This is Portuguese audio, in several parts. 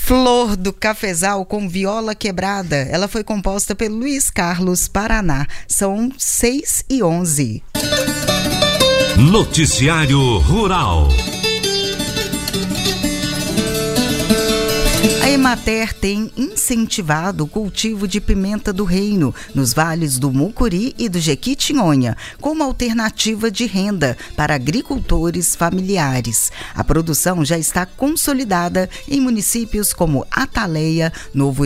Flor do Cafezal com Viola Quebrada. Ela foi composta pelo Luiz Carlos Paraná. São 6h11. Noticiário Rural. A Emater tem incentivado o cultivo de pimenta do reino nos vales do Mucuri e do Jequitinhonha, como alternativa de renda para agricultores familiares. A produção já está consolidada em municípios como Ataleia, Novo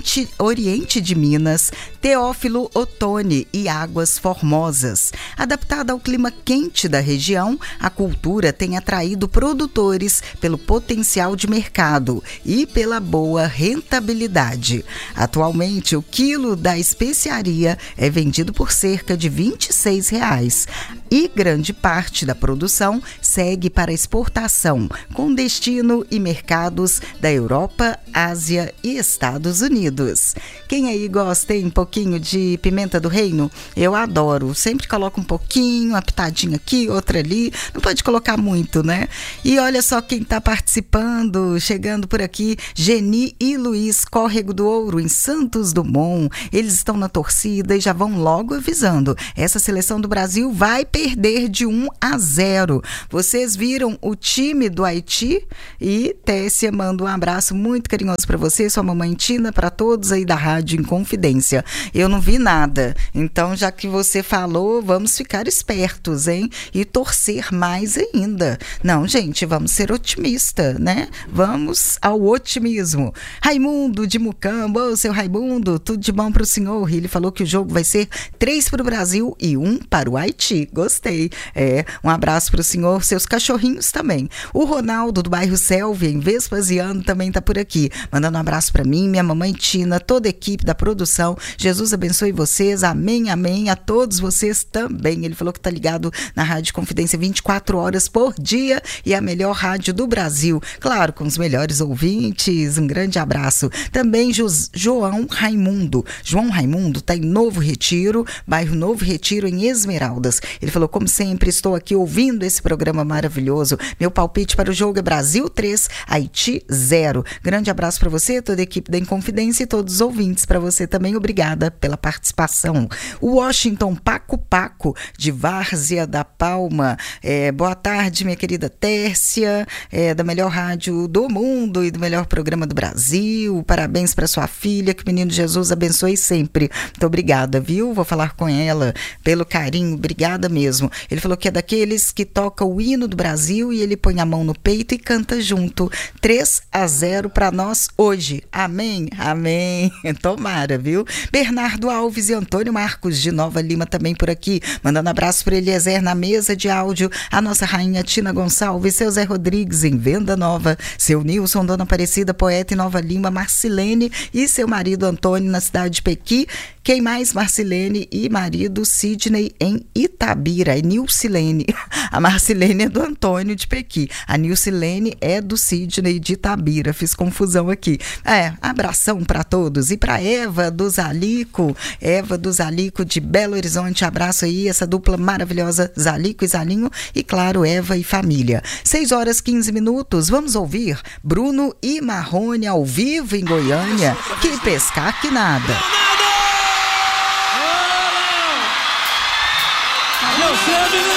Oriente de Minas, Teófilo Otoni e Águas Formosas. Adaptada ao clima quente da região, a cultura tem atraído produtores pelo potencial de mercado e pela boa rentabilidade. Atualmente, o quilo da especiaria é vendido por cerca de R$ 26,00 e grande parte da produção segue para exportação, com destino e mercados da Europa, Ásia e Estados Unidos. Quem aí gosta, hein, um pouquinho de pimenta do reino? Eu adoro. Sempre coloco um pouquinho, uma pitadinha aqui, outra ali. Não pode colocar muito, né? E olha só quem está participando, chegando por aqui, Geni e Luiz, Córrego do Ouro, em Santos Dumont. Eles estão na torcida e já vão logo avisando. Essa seleção do Brasil vai perder de 1-0. Vocês viram o time do Haiti? E Tessia manda um abraço muito carinhoso para você, sua mamãe Tina, para todos aí da Rádio Inconfidência. Eu não vi nada, então já que você falou, vamos ficar espertos, hein? E torcer mais ainda. Não, gente, vamos ser otimistas, né? Vamos ao otimismo. Raimundo de Mucambo, ô seu Raimundo, tudo de bom para o senhor? Ele falou que o jogo vai ser 3 para o Brasil e 1 para o Haiti. Gostei. Um abraço para o senhor, seus cachorrinhos também. O Ronaldo do bairro Sélvia, em Vespasiano, também tá por aqui. Mandando um abraço para mim, minha mamãe Tina, toda a equipe da produção. Jesus abençoe vocês. Amém, amém. A todos vocês também. Ele falou que tá ligado na Rádio Confidência 24 horas por dia e a melhor rádio do Brasil. Claro, com os melhores ouvintes. Um grande abraço. Também João Raimundo. João Raimundo tá em Novo Retiro, bairro Novo Retiro, em Esmeraldas. Ele falou, como sempre, estou aqui ouvindo esse programa maravilhoso. Meu palpite para o jogo é Brasil 3, Haiti 0. Grande abraço para você, toda a equipe da Inconfidência e todos os ouvintes. Para você também, obrigada pela participação. O Washington Paco, de Várzea da Palma. Boa tarde, minha querida Tércia, da melhor rádio do mundo e do melhor programa do Brasil. Parabéns para sua filha, que o menino Jesus abençoe sempre. Muito obrigada, viu? Vou falar com ela pelo carinho, obrigada mesmo. Ele falou que é daqueles que toca o hino do Brasil e ele põe a mão no peito e canta junto. 3-0 para nós hoje. Amém? Amém. Tomara, viu? Bernardo Alves e Antônio Marcos de Nova Lima também por aqui. Mandando abraço para Eliezer na mesa de áudio. A nossa rainha Tina Gonçalves, seu Zé Rodrigues em Venda Nova, seu Nilson, Dona Aparecida, poeta em Nova Lima, Marcilene e seu marido Antônio na cidade de Pequi. Quem mais? Marcilene e marido Sidney em Itabira. É Nilcilene. A Marcilene é do Antônio de Pequi. A Nilcilene é do Sidney de Itabira. Fiz confusão aqui. Abração para todos. E para Eva do Zalico de Belo Horizonte. Abraço aí, essa dupla maravilhosa, Zalico e Zalinho. E claro, Eva e família. 6h15. Vamos ouvir Bruno e Marrone ao vivo em Goiânia. Que pescar que nada.